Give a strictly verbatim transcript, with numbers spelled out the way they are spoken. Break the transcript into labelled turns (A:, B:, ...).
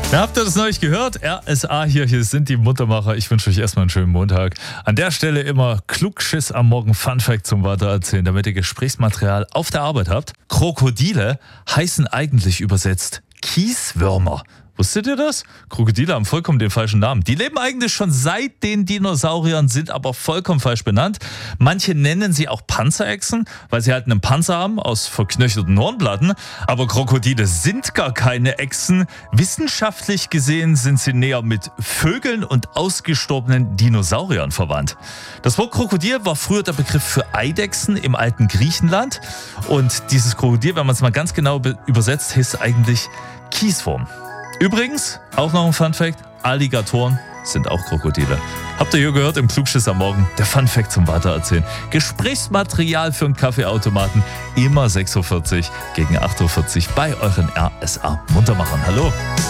A: Na, habt ihr das neulich gehört? R S A hier, hier sind die Muntermacher. Ich wünsche euch erstmal einen schönen Montag. An der Stelle immer Klugschiss am Morgen, Funfact zum Weitererzählen, damit ihr Gesprächsmaterial auf der Arbeit habt. Krokodile heißen eigentlich übersetzt Kieswürmer. Wusstet ihr das? Krokodile haben vollkommen den falschen Namen. Die leben eigentlich schon seit den Dinosauriern, sind aber vollkommen falsch benannt. Manche nennen sie auch Panzerechsen, weil sie halt einen Panzer haben aus verknöcherten Hornplatten. Aber Krokodile sind gar keine Echsen. Wissenschaftlich gesehen sind sie näher mit Vögeln und ausgestorbenen Dinosauriern verwandt. Das Wort Krokodil war früher der Begriff für Eidechsen im alten Griechenland. Und dieses Krokodil, wenn man es mal ganz genau be- übersetzt, hieß eigentlich Kieswurm. Übrigens, auch noch ein Funfact, Alligatoren sind auch Krokodile. Habt ihr hier gehört im Klugschiss am Morgen? Der Funfact zum Weitererzählen. Gesprächsmaterial für einen Kaffeeautomaten. Immer sechs Uhr vierzig gegen acht Uhr vierzig bei euren R S A Muntermachern. Hallo.